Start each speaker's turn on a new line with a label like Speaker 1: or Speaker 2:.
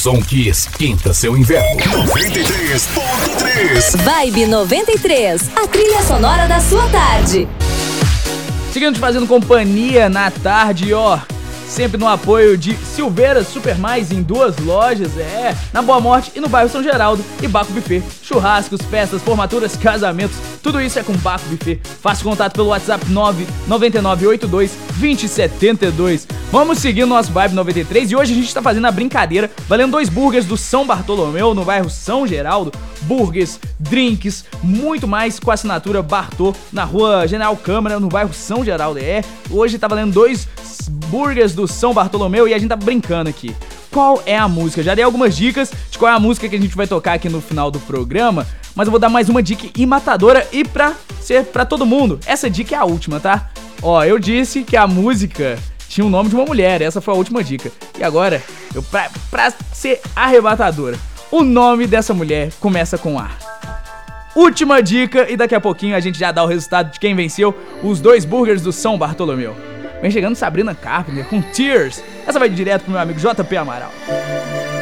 Speaker 1: som que esquenta seu inverno.
Speaker 2: 93.3
Speaker 3: Vibe 93, a trilha sonora da sua tarde.
Speaker 4: Seguindo te fazendo companhia na tarde, ó. Sempre no apoio de Silveira Super Mais em 2 lojas, na Boa Morte e no bairro São Geraldo, e Baco Buffet. Churrascos, festas, formaturas, casamentos, tudo isso é com Baco Buffet. Faça contato pelo WhatsApp 999822072. Vamos seguir o nosso Vibe 93 e hoje a gente tá fazendo a brincadeira valendo 2 burgers do São Bartolomeu no bairro São Geraldo. Burgers, drinks, muito mais com a assinatura Bartô na rua General Câmara, no bairro São Geraldo. Hoje tá valendo 2 burgers do São Bartolomeu e a gente tá brincando aqui. Qual é a música? Já dei algumas dicas de qual é a música que a gente vai tocar aqui no final do programa, mas eu vou dar mais uma dica imatadora e pra ser pra todo mundo. Essa dica é a última, tá? Ó, eu disse que a música tinha o nome de uma mulher, essa foi a última dica. E agora, pra ser arrebatadora, o nome dessa mulher começa com A. Última dica e daqui a pouquinho a gente já dá o resultado de quem venceu os 2 burgers do São Bartolomeu. Vem chegando Sabrina Carpenter com Tears. Essa vai direto pro meu amigo JP Amaral.